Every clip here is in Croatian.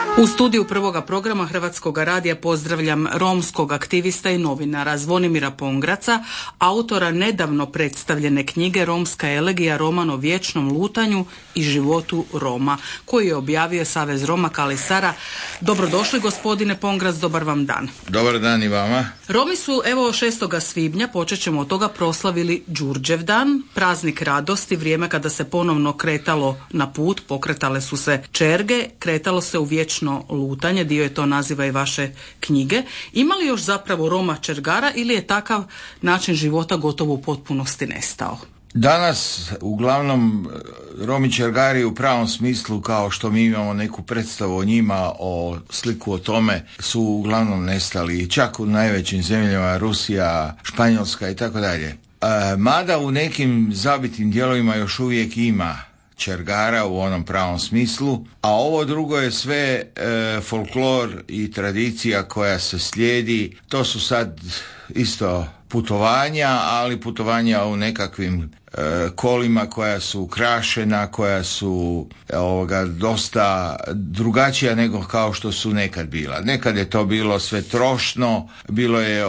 U studiju prvoga programa Hrvatskog radija pozdravljam romskog aktivista i novinara Zvonimira Pongraca, autora nedavno predstavljene knjige Romska elegija, roman o vječnom lutanju i životu Roma, koji je objavio Savez Roma Kali Sara. Dobrodošli gospodine Pongrac, dobar vam dan. Dobar dan i vama. Romi su evo 6. svibnja, počet ćemo od toga, proslavili Đurđev dan, praznik radosti, vrijeme kada se ponovno kretalo na put, pokretale su se čerge, kretalo se u vječno lutanje, dio je to naziva i vaše knjige. Ima li još zapravo Roma čergara ili je takav način života gotovo u potpunosti nestao? Danas uglavnom Romi čergari u pravom smislu, kao što mi imamo neku predstavu o njima, o sliku o tome, su uglavnom nestali, čak u najvećim zemljama, Rusija, Španjolska i tako dalje. Mada u nekim zabitim dijelovima još uvijek ima čergara u onom pravom smislu, a ovo drugo je sve folklor i tradicija koja se slijedi. To su sad isto putovanja, ali putovanja u nekakvim kolima koja su ukrašena, koja su dosta drugačija nego kao što su nekad bila. Nekad je to bilo sve trošno, bilo je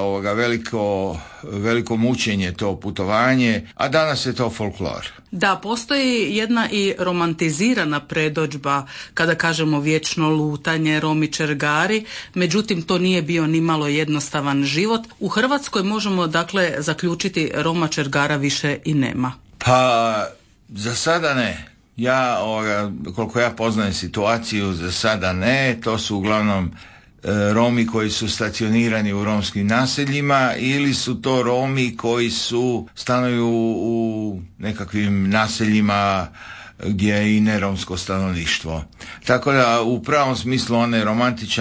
veliko mučenje to putovanje, a danas je to folklor. Da, postoji jedna i romantizirana predodžba kada kažemo vječno lutanje, Romi čergari, međutim to nije bio ni malo jednostavan život. U Hrvatskoj možemo dakle zaključiti Roma čergara više i nema. Pa za sada ne. Koliko ja poznajem situaciju, za sada ne. To su uglavnom Romi koji su stacionirani u romskim naseljima ili su to Romi koji stanuju u nekakvim naseljima gdje je i neromsko stanovništvo. Tako da u pravom smislu on je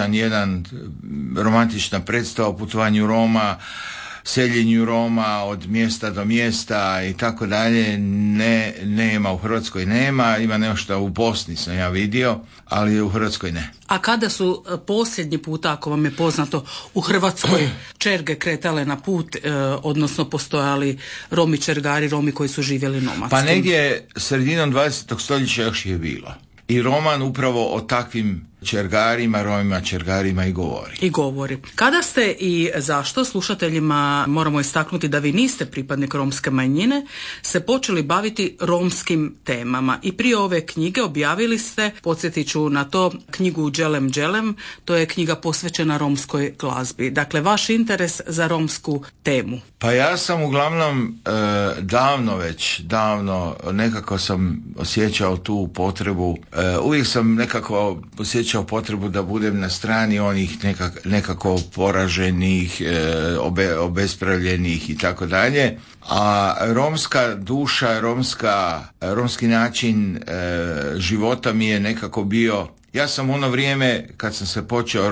romantična predstava o putovanju Roma, seljenju Roma od mjesta do mjesta i tako dalje, nema u Hrvatskoj, ima nešto u Bosni sam ja vidio, ali u Hrvatskoj ne. A kada su posljednji puta, ako vam je poznato, u Hrvatskoj čerge kretale na put, odnosno postojali Romi čergari, Romi koji su živjeli nomadskim? Pa negdje sredinom 20. stoljeća još je bilo. I roman upravo o takvim čergarima, Romima čergarima i govori. Kada ste i zašto, slušateljima moramo istaknuti da vi niste pripadnik romske manjine, se počeli baviti romskim temama i prije ove knjige objavili ste, podsjetit ću na to, knjigu Đelem Đelem, to je knjiga posvećena romskoj glazbi. Dakle, vaš interes za romsku temu. Pa ja sam uglavnom davno nekako sam osjećao tu potrebu, uvijek sam nekako osjećao potrebu da budem na strani onih nekako poraženih, obespravljenih i tako dalje. A romska duša, romski način života mi je nekako bio. Ja sam ono vrijeme kad sam se počeo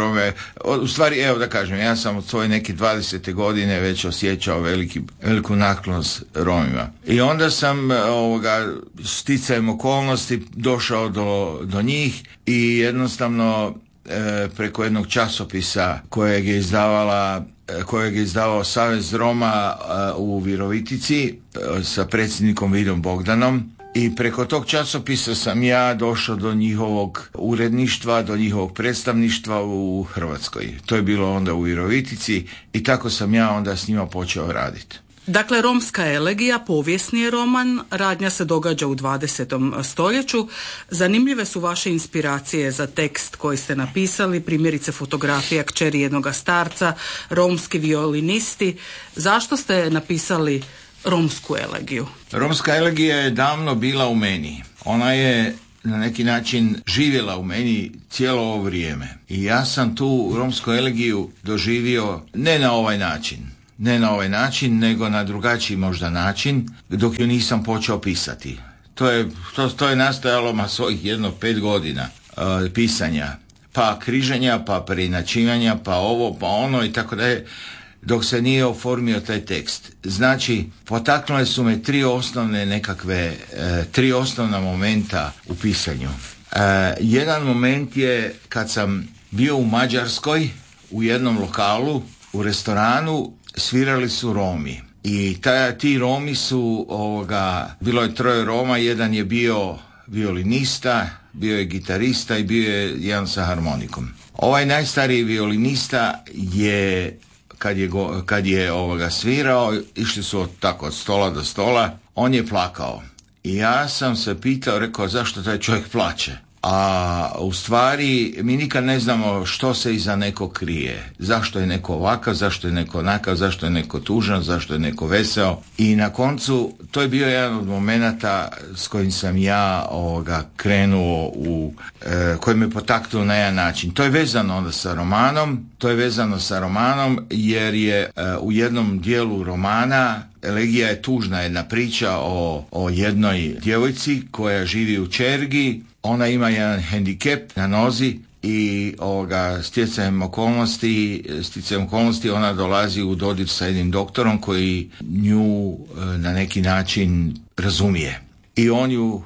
ja sam od svoje neke 20. godine već osjećao veliku naklonost Romima. I onda sam sticajem okolnosti došao do njih i jednostavno preko jednog časopisa kojeg je izdavao Savez Roma u Virovitici sa predsjednikom Vidom Bogdanom. I preko tog časopisa sam ja došao do njihovog uredništva, do njihovog predstavništva u Hrvatskoj. To je bilo onda u Virovitici i tako sam ja onda s njima počeo raditi. Dakle, Romska elegija povijesni je roman, radnja se događa u 20. stoljeću. Zanimljive su vaše inspiracije za tekst koji ste napisali, primjerice fotografija kćeri jednoga starca, romski violinisti. Zašto ste napisali romsku elegiju? Romska elegija je davno bila u meni. Ona je na neki način živjela u meni cijelo ovo vrijeme. I ja sam tu romsku elegiju doživio ne na ovaj način, nego na drugačiji možda način, dok ju nisam počeo pisati. To je nastajalo svojih 5 godina pisanja, pa križanja, pa preinačivanja, pa ovo, pa ono i tako dalje, dok se nije oformio taj tekst. Znači, potaknule su me tri osnovna momenta u pisanju. Jedan moment je kad sam bio u Mađarskoj, u jednom lokalu, u restoranu, svirali su Romi. I ti Romi su, bilo je 3 Roma, jedan je bio violinista, bio je gitarista i bio je jedan sa harmonikom. Ovaj najstariji violinista je kad je svirao, išli su tako od stola do stola, on je plakao. I ja sam se pitao, rekao, zašto taj čovjek plače? A u stvari mi nikad ne znamo što se iza nekog krije. Zašto je neko ovakav, zašto je neko onakav, zašto je neko tužan, zašto je neko veseo. I na koncu to je bio jedan od momenata s kojim sam ja krenuo koji me potaknuo na jedan način. To je vezano onda sa romanom, jer je u jednom dijelu romana Elegija je tužna jedna priča o jednoj djevojci koja živi u Čergi. Ona ima jedan hendikep na nozi i sticajem okolnosti ona dolazi u dodir sa jednim doktorom koji nju na neki način razumije. I on ju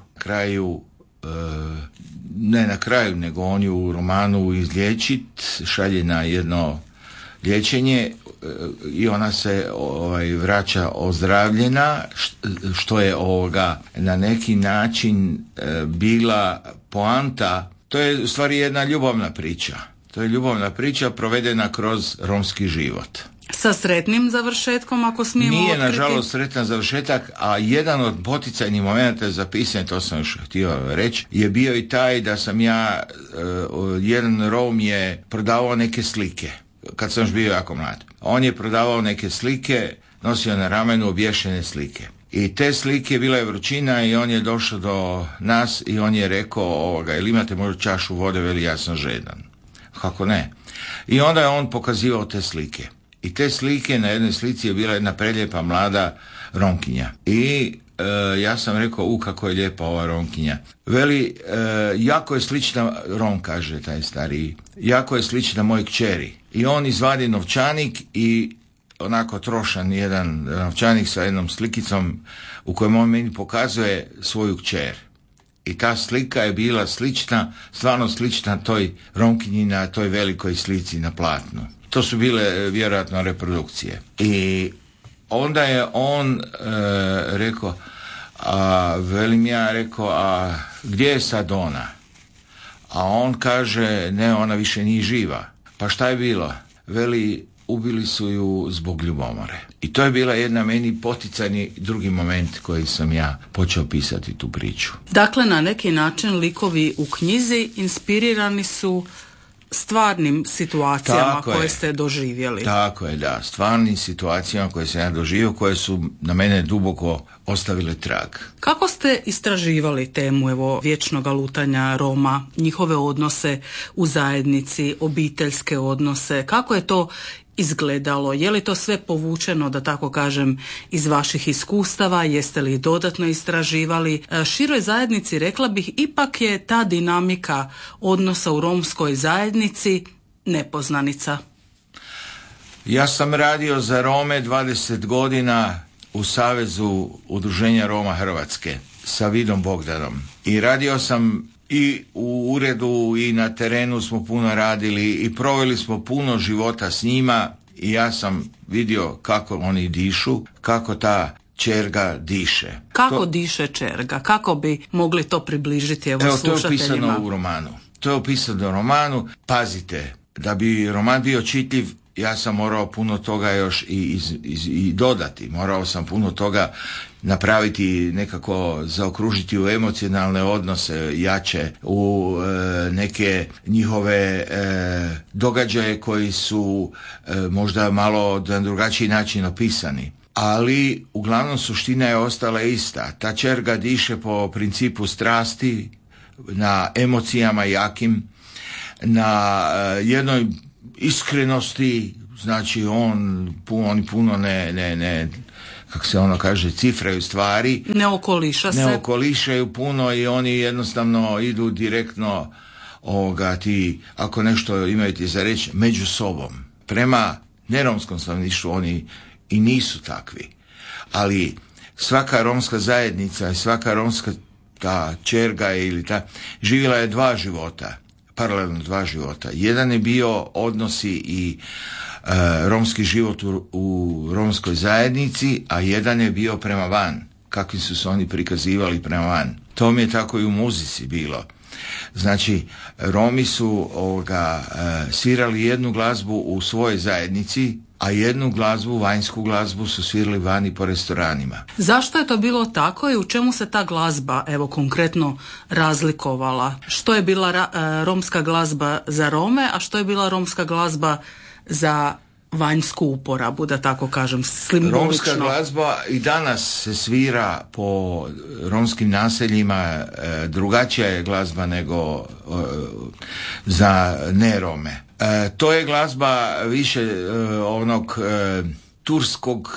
nego on ju u romanu izliječit, šalje na jedno liječenje i ona se vraća ozdravljena, što je na neki način bila poanta. To je u stvari jedna ljubavna priča. To je ljubavna priča provedena kroz romski život. Sa sretnim završetkom, ako smijemo Nije, otkriti? nažalost, sretan završetak, a jedan od poticajnih momenta za pisanje, to sam još htio reći, je bio i taj da sam ja, jedan Rom je prodavao neke slike, kad sam još bio jako mlad. On je prodavao neke slike, nosio na ramenu obješene slike. I te slike, bila je vrućina i on je došao do nas i on je rekao, jel imate možda čašu vode, veli, ja sam žedan. Kako ne? I onda je on pokazivao te slike. I te slike, na jednoj slici je bila jedna prelijepa mlada Romkinja. I ja sam rekao, kako je lijepa ova Romkinja. Veli, jako je slična, Rom kaže taj stariji, jako je slična mojoj kćeri. I on izvadi novčanik i onako trošan jedan novčanik sa jednom slikicom u kojem on meni pokazuje svoju kćer. I ta slika je bila slična, stvarno slična toj Romkinji na toj velikoj slici na platnu. To su bile vjerojatno reprodukcije. I onda je on rekao, velim ja rekao, a gdje je sad ona? A on kaže, ne, ona više nije živa. Pa šta je bilo? Veli, ubili su ju zbog ljubomore. I to je bila jedna meni poticajni drugi moment koji sam ja počeo pisati tu priču. Dakle, na neki način likovi u knjizi inspirirani su stvarnim situacijama koje ste doživjeli. Tako je, da. Stvarnim situacijama koje sam ja doživio, koje su na mene duboko ostavile trag. Kako ste istraživali temu vječnog lutanja Roma, njihove odnose u zajednici, obiteljske odnose? Kako je to izgledalo? Je li to sve povučeno, da tako kažem, iz vaših iskustava? Jeste li dodatno istraživali? Široj zajednici, rekla bih, ipak je ta dinamika odnosa u romskoj zajednici nepoznanica. Ja sam radio za Rome 20 godina u Savezu udruženja Roma Hrvatske sa Vidom Bogdanom. I radio sam i u uredu i na terenu smo puno radili i proveli smo puno života s njima i ja sam vidio kako oni dišu, kako ta čerga diše. Kako diše čerga? Kako bi mogli to približiti slušateljima? To je opisano u romanu. To je opisano u romanu. Pazite, da bi roman bio čitljiv, ja sam morao puno toga još i dodati. Morao sam puno toga napraviti, nekako zaokružiti u emocionalne odnose jače, u neke njihove događaje koji su možda malo na drugačiji način opisani. Ali uglavnom suština je ostala ista. Ta čerga diše po principu strasti, na emocijama jakim, na jednoj iskrenosti, znači oni puno ne kako se ono kaže, cifraju stvari. Ne okolišaju puno i oni jednostavno idu direktno ako nešto imaju ti za reći, među sobom. Prema neromskom stanovništvu oni i nisu takvi. Ali svaka romska zajednica i svaka romska ta čerga ili ta živjela je paralelno dva života. Jedan je bio odnosi i romski život u romskoj zajednici, a jedan je bio prema van, kakvi su se oni prikazivali prema van. To mi je tako i u muzici bilo. Znači, Romi su svirali jednu glazbu u svojoj zajednici, a jednu glazbu, vanjsku glazbu, su svirali vani po restoranima. Zašto je to bilo tako i u čemu se ta glazba, evo, konkretno razlikovala? Što je bila romska glazba za Rome, a što je bila romska glazba za vanjsku uporabu, da tako kažem, simbolično? Romska glazba i danas se svira po romskim naseljima, drugačija je glazba nego za ne-Rome. To je glazba više onog turskog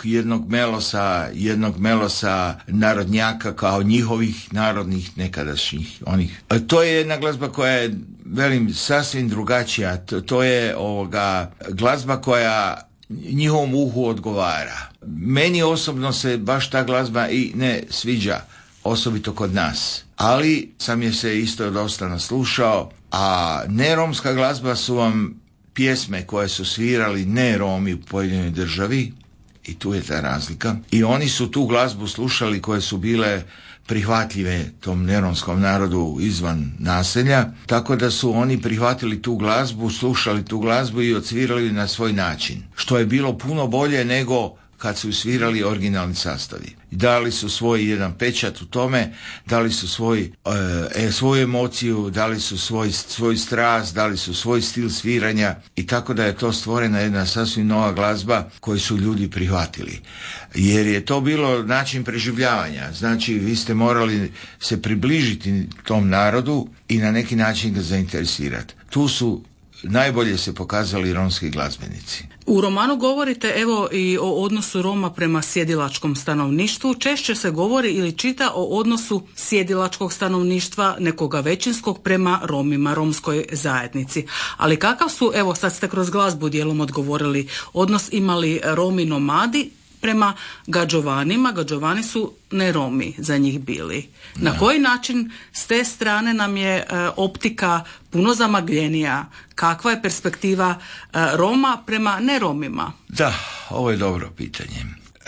jednog melosa narodnjaka kao njihovih narodnih nekadašnjih onih. To je jedna glazba koja je, velim, sasvim drugačija. To je glazba koja njihovom uhu odgovara. Meni osobno se baš ta glazba i ne sviđa, osobito kod nas. Ali sam je se isto dosta naslušao, a neromska glazba su vam pjesme koje su svirali ne Romi u pojedinoj državi, i tu je ta razlika. I oni su tu glazbu slušali koje su bile prihvatljive tom neromskom narodu izvan naselja, tako da su oni prihvatili tu glazbu, slušali tu glazbu i odsvirali na svoj način, što je bilo puno bolje nego kad su svirali originalni sastavi. Dali su svoj jedan pečat u tome, dali su svoju emociju, dali su svoj strast, dali su svoj stil sviranja, i tako da je to stvorena jedna sasvim nova glazba koju su ljudi prihvatili. Jer je to bilo način preživljavanja. Znači, vi ste morali se približiti tom narodu i na neki način ga zainteresirati. Tu su najbolje se pokazali romski glazbenici. U romanu govorite, evo, i o odnosu Roma prema sjedilačkom stanovništvu. Češće se govori ili čita o odnosu sjedilačkog stanovništva, nekoga većinskog, prema Romima, romskoj zajednici. Ali kakav su, evo sad ste kroz glazbu dijelom odgovorili, odnos imali Romi nomadi prema Gađovanima? Gađovani su ne Romi za njih bili. Na koji način s te strane nam je optika puno zamagljenija? Kakva je perspektiva Roma prema ne Romima? Da, ovo je dobro pitanje.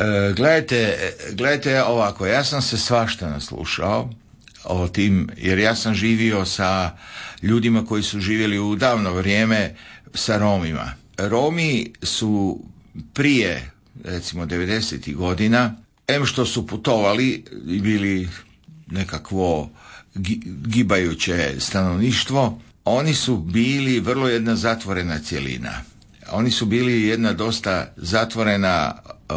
Gledajte ovako, ja sam se svašta naslušao o tim, jer ja sam živio sa ljudima koji su živjeli u davno vrijeme sa Romima. Romi su prije, recimo, 90. godina, što su putovali i bili nekakvo gibajuće stanovništvo, oni su bili vrlo jedna zatvorena cjelina. Oni su bili jedna dosta zatvorena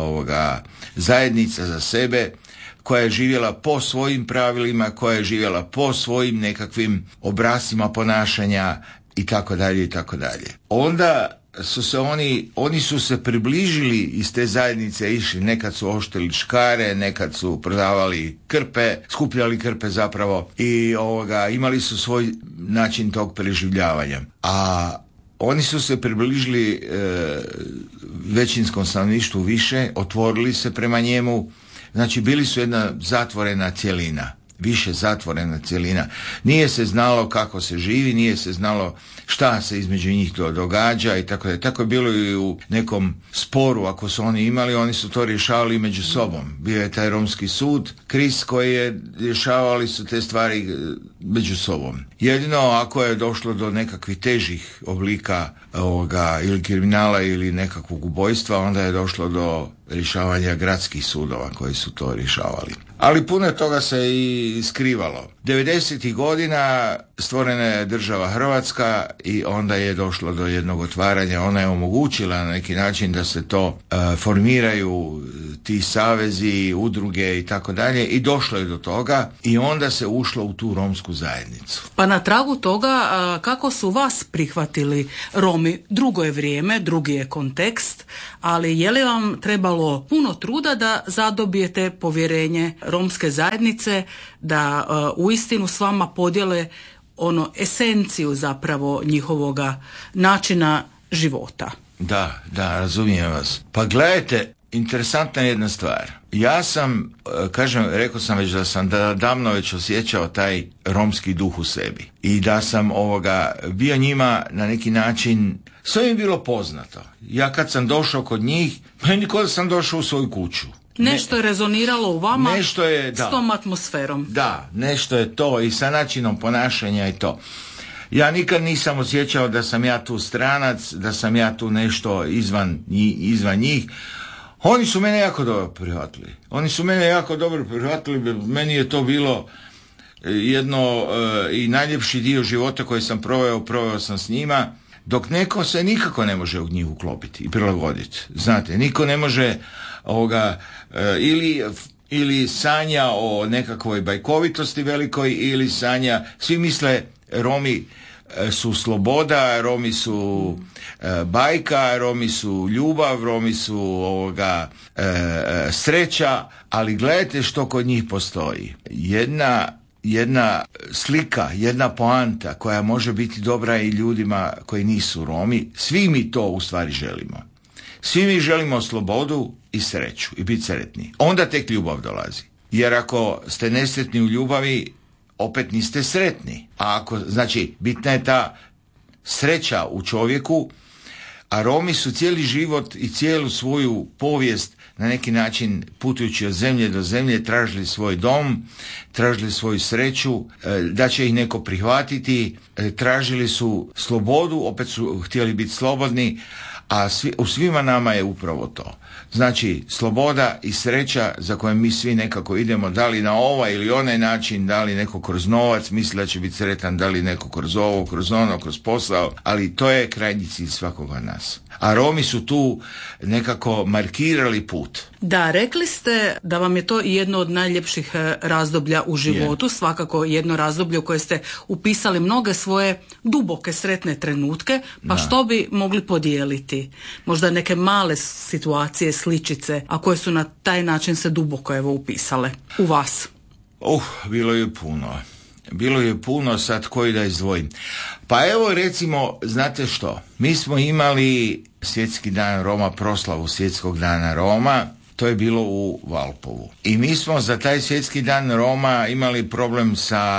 zajednica za sebe, koja je živjela po svojim pravilima, koja je živjela po svojim nekakvim obrascima ponašanja i tako dalje i tako dalje. Onda su se oni su se približili iz te zajednice, išli, nekad su oštili škare, nekad su prodavali krpe, skupljali krpe zapravo, i imali su svoj način tog preživljavanja. A oni su se približili većinskom stanovništvu više, otvorili se prema njemu, znači bili su jedna zatvorena cjelina. Više zatvorena cjelina. Nije se znalo kako se živi, nije se znalo šta se između njih događa i tako da. Tako je bilo i u nekom sporu, ako su oni imali, oni su to rješavali među sobom. Bio je taj romski sud, KRIS, koji je rješavali su te stvari među sobom. Jedino ako je došlo do nekakvih težih oblika ili kriminala ili nekakvog ubojstva, onda je došlo do rješavanja gradskih sudova koji su to rješavali. Ali puno toga se i skrivalo. 90. godina stvorena je država Hrvatska i onda je došlo do jednog otvaranja. Ona je omogućila na neki način da se to formiraju ti savezi, udruge i tako dalje, i došlo je do toga i onda se ušlo u tu romsku zajednicu. Pa na tragu toga, kako su vas prihvatili Romi? Drugo je vrijeme, drugi je kontekst, ali je li vam trebalo puno truda da zadobijete povjerenje romske zajednice, da uistinu s vama podijele esenciju zapravo njihovoga načina života? Da, razumijem vas. Pa gledajte, interesantna je jedna stvar. Ja sam, rekao sam već da sam davno već osjećao taj romski duh u sebi. I da sam bio njima na neki način, sve mi je bilo poznato. Ja kad sam došao kod njih, meni kao da sam došao u svoju kuću. Nešto je rezoniralo u vama nešto je, s tom atmosferom. Da, nešto je to i sa načinom ponašanja i to. Ja nikad nisam osjećao da sam ja tu stranac, da sam ja tu nešto izvan njih. Oni su mene jako dobro prihvatili. Meni je to bilo jedno i najljepši dio života koji sam proveo sam s njima, dok neko se nikako ne može u njih uklopiti i prilagoditi. Znate, niko ne može ili sanja o nekakvoj bajkovitosti velikoj, ili sanja, svi misle Romi su sloboda, Romi su bajka, Romi su ljubav, Romi su sreća, ali gledajte što kod njih postoji. Jedna slika, jedna poanta koja može biti dobra i ljudima koji nisu Romi, svi mi to u stvari želimo. Svi mi želimo slobodu i sreću i biti sretni. Onda tek ljubav dolazi. Jer ako ste nesretni u ljubavi, opet niste sretni. Znači, bitna je ta sreća u čovjeku, a Romi su cijeli život i cijelu svoju povijest na neki način putujući od zemlje do zemlje tražili svoj dom, tražili svoju sreću, da će ih neko prihvatiti, tražili su slobodu, opet su htjeli biti slobodni, a u svima nama je upravo to. Znači, sloboda i sreća za koje mi svi nekako idemo, da li na ovaj ili onaj način, da li neko kroz novac misli da će biti sretan, da li neko kroz ovo, kroz ono, kroz posao, ali to je krajnji cilj svakoga od nas. A Romi su tu nekako markirali put. Da, rekli ste da vam je to jedno od najljepših razdoblja u životu, svakako jedno razdoblje u koje ste upisali mnoge svoje duboke sretne trenutke, pa što bi mogli podijeliti? Možda neke male situacije, sličice, a koje su na taj način se duboko upisale u vas? Bilo je puno, sad koji da izdvojim. Pa evo recimo, znate što, mi smo imali Svjetski dan Roma, proslavu Svjetskog dana Roma, to je bilo u Valpovu. I mi smo za taj Svjetski dan Roma imali problem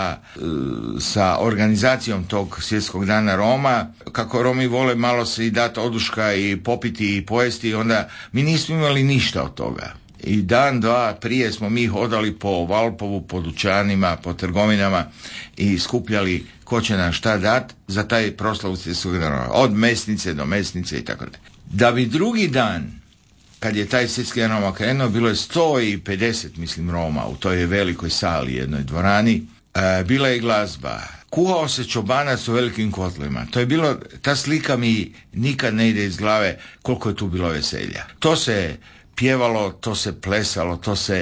sa organizacijom tog Svjetskog dana Roma. Kako Romi vole malo se i dati oduška i popiti i pojesti, onda mi nismo imali ništa od toga. I dan, dva prije smo mi hodali po Valpovu, po dućanima, po trgovinama i skupljali ko će nam šta dat za taj proslavu Svjetskog dana Roma. Od mesnice do mesnice i tako da. Da bi drugi dan, kad je taj Svjetski dan Roma krenuo, bilo je 150 Roma u toj velikoj sali, jednoj dvorani. Bila je glazba. Kuhao se čobanac u velikim kotlima. To je bilo, ta slika mi nikad ne ide iz glave koliko je tu bilo veselja. To se pjevalo, to se plesalo,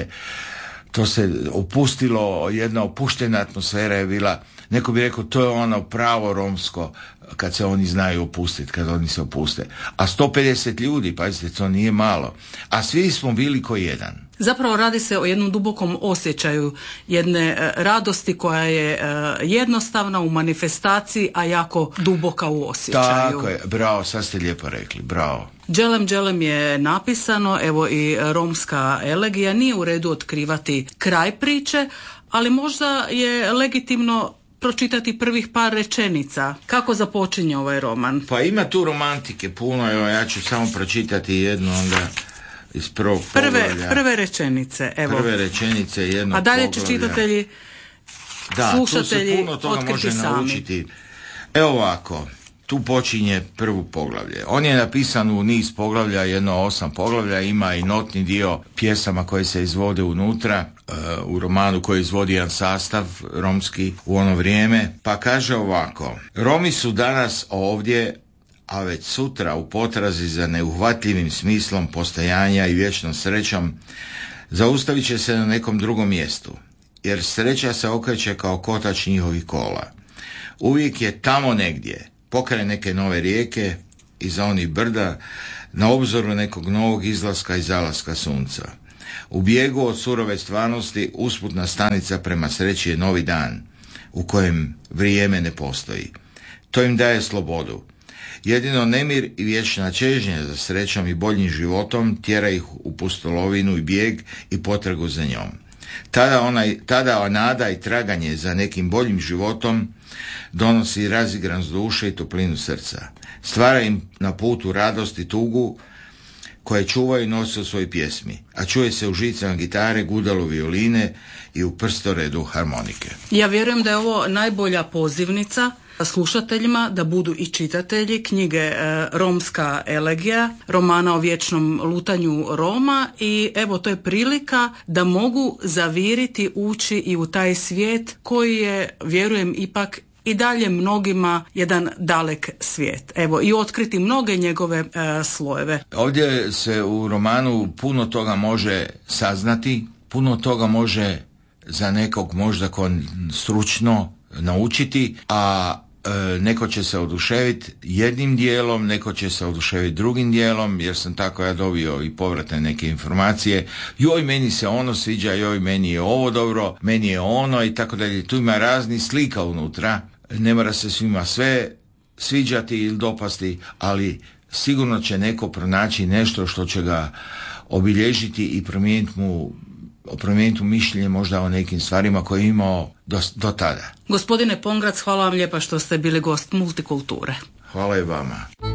to se opustilo, jedna opuštena atmosfera je bila. Neko bi rekao, to je ono pravo romsko, kad se oni znaju opustiti, kad oni se opuste. A 150 ljudi, pazite, to nije malo. A svi smo bili ko jedan. Zapravo radi se o jednom dubokom osjećaju jedne radosti koja je jednostavna u manifestaciji, a jako duboka u osjećaju. Tako je, bravo, sad ste lijepo rekli, bravo. Dželem je napisano, evo i romska elegija, nije u redu otkrivati kraj priče, ali možda je legitimno pročitati prvih par rečenica. Kako započinje ovaj roman? Pa ima tu romantike puno, evo ja ću samo pročitati jednu onda iz prvog poglavlja. Prve rečenice, evo. Prve rečenice jednog poglavlja. A dalje će čitatelji, slušatelji tu se puno toga može naučiti. Evo ovako, tu počinje prvo poglavlje. On je napisan u niz poglavlja, 8 poglavlja, ima i notni dio pjesama koje se izvode unutra, u romanu koji izvodi jedan sastav romski u ono vrijeme, pa kaže ovako: Romi su danas ovdje, a već sutra u potrazi za neuhvatljivim smislom postojanja i vječnom srećom zaustavit će se na nekom drugom mjestu, jer sreća se okreće kao kotač njihovih kola. Uvijek je tamo negdje, pokraj neke nove rijeke, iza onih brda, na obzoru nekog novog izlaska i zalaska sunca. U bijegu od surove stvarnosti usputna stanica prema sreći je novi dan, u kojem vrijeme ne postoji. To im daje slobodu. Jedino nemir i vječna čežnja za srećom i boljim životom tjera ih u pustolovinu i bijeg i potragu za njom. Tada nada i traganje za nekim boljim životom donosi razigranost duše i toplinu srca. Stvara im na putu radost i tugu, koje čuvaju i nose u svojoj pjesmi, a čuje se u žicama gitare, gudalu violine i u prstoredu harmonike. Ja vjerujem da je ovo najbolja pozivnica slušateljima da budu i čitatelji knjige Romska elegija, romana o vječnom lutanju Roma, i evo to je prilika da mogu zaviriti, ući i u taj svijet koji je, vjerujem, ipak i dalje mnogima jedan dalek svijet. Evo, i otkriti mnoge njegove slojeve. Ovdje se u romanu puno toga može saznati, puno toga može za nekog možda stručno naučiti, a neko će se oduševiti jednim dijelom, neko će se oduševiti drugim dijelom, jer sam tako ja dobio i povratne neke informacije. Joj, meni se ono sviđa, joj, meni je ovo dobro, meni je ono i tako dalje. Tu ima raznih slika unutra. Ne mora se svima sve sviđati ili dopasti, ali sigurno će neko pronaći nešto što će ga obilježiti i promijeniti mu mišljenje možda o nekim stvarima koje je imao do tada. Gospodine Pongrac, hvala vam lijepa što ste bili gost Multikulture. Hvala i vama.